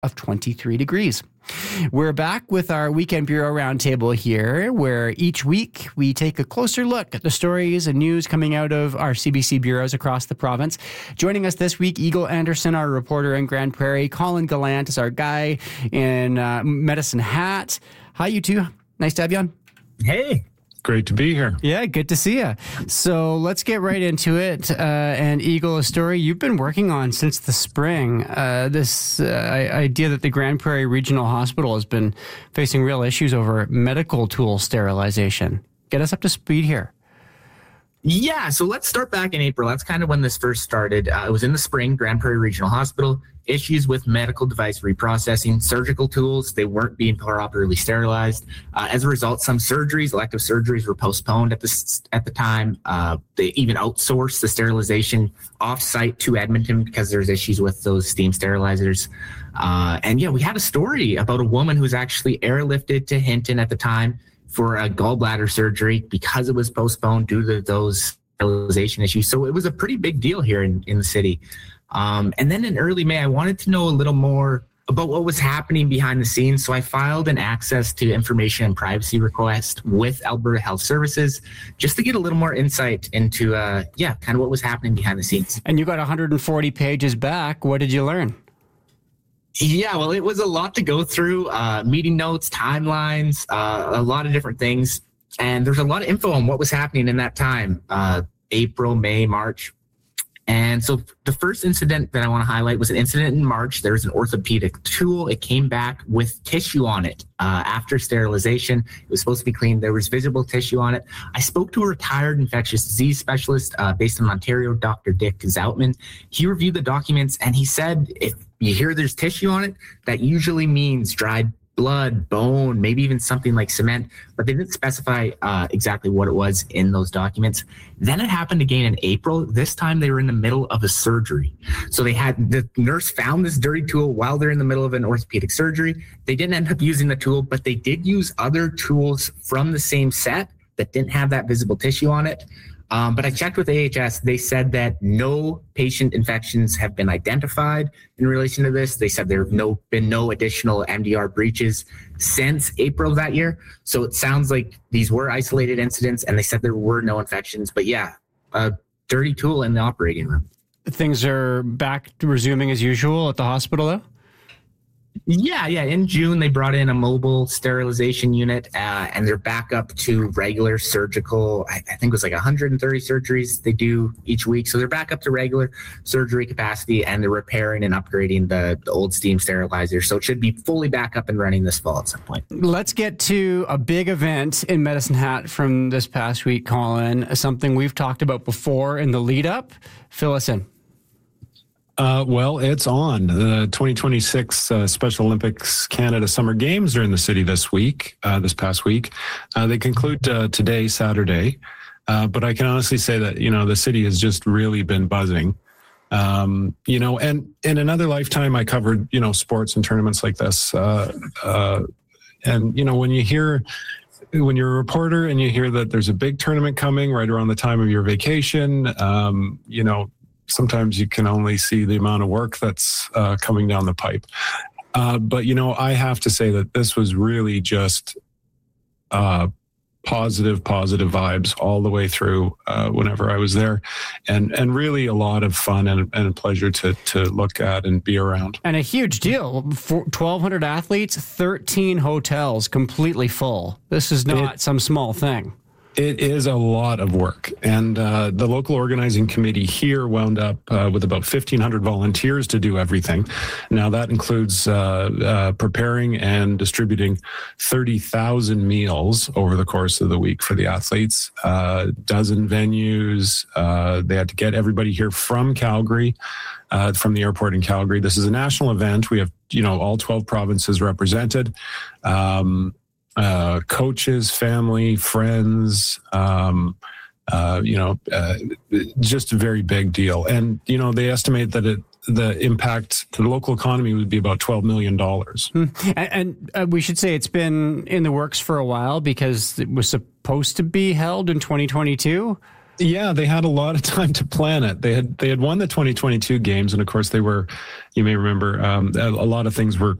of 23 degrees. We're back with our Weekend Bureau Roundtable here, where each week we take a closer look at the stories and news coming out of our CBC bureaus across the province. Joining us this week, Eagle Anderson, our reporter in Grand Prairie. Colin Gallant is our guy in Medicine Hat. Hi, you two. Nice to have you on. Hey. Great to be here. Yeah, good to see you. So let's get right into it. And Eagle, a story you've been working on since the spring. This idea that the Grand Prairie Regional Hospital has been facing real issues over medical tool sterilization. Get us up to speed here. Yeah, so let's start back in April. That's kind of when this first started. It was in the spring, Grand Prairie Regional Hospital. Issues with medical device reprocessing, surgical tools, they weren't being properly sterilized. As a result, some surgeries, elective surgeries, were postponed at the time. They even outsourced the sterilization off-site to Edmonton because there's issues with those steam sterilizers. And yeah, we had a story about a woman who was actually airlifted to Hinton at the time for a gallbladder surgery because it was postponed due to those sterilization issues. So it was a pretty big deal here in the city. And then in early May, I wanted to know a little more about what was happening behind the scenes. So I filed an access to information and privacy request with Alberta Health Services just to get a little more insight into, kind of what was happening behind the scenes. And you got 140 pages back. What did you learn? Yeah, well, it was a lot to go through, meeting notes, timelines, a lot of different things. And there's a lot of info on what was happening in that time, April, May, March. And so the first incident that I want to highlight was an incident in March. There was an orthopedic tool. It came back with tissue on it after sterilization. It was supposed to be cleaned. There was visible tissue on it. I spoke to a retired infectious disease specialist based in Ontario, Dr. Dick Zoutman. He reviewed the documents and he said, if you hear there's tissue on it, that usually means dried blood, bone, maybe even something like cement, but they didn't specify exactly what it was in those documents. Then it happened again in April. This time they were in the middle of a surgery. So the nurse found this dirty tool while they're in the middle of an orthopedic surgery. They didn't end up using the tool, but they did use other tools from the same set that didn't have that visible tissue on it. But I checked with AHS. They said that no patient infections have been identified in relation to this. They said there have been no additional MDR breaches since April of that year. So it sounds like these were isolated incidents, and they said there were no infections. But yeah, a dirty tool in the operating room. Things are back to resuming as usual at the hospital, though? Yeah. In June, they brought in a mobile sterilization unit, and they're back up to regular surgical. I think it was like 130 surgeries they do each week. So they're back up to regular surgery capacity, and they're repairing and upgrading the old steam sterilizer. So it should be fully back up and running this fall at some point. Let's get to a big event in Medicine Hat from this past week, Colin, something we've talked about before in the lead up. Fill us in. Well, it's on. The 2026 Special Olympics Canada Summer Games are in the city this past week. They conclude today, Saturday. But I can honestly say that, the city has just really been buzzing. And in another lifetime, I covered, sports and tournaments like this. And, when you're a reporter and you hear that there's a big tournament coming right around the time of your vacation, sometimes you can only see the amount of work that's coming down the pipe. But, I have to say that this was really just positive vibes all the way through whenever I was there. And really a lot of fun and a pleasure to look at and be around. And a huge deal. 1,200 athletes, 13 hotels completely full. This is not some small thing. It is a lot of work. And the local organizing committee here wound up with about 1,500 volunteers to do everything. Now, that includes preparing and distributing 30,000 meals over the course of the week for the athletes, dozen venues. They had to get everybody here from Calgary, from the airport in Calgary. This is a national event. We have, all 12 provinces represented. Coaches, family, friends, just a very big deal. And, they estimate that the impact to the local economy would be about $12 million. And we should say it's been in the works for a while because it was supposed to be held in 2022. Yeah, they had a lot of time to plan it. They had won the 2022 games, and of course they were. You may remember a lot of things were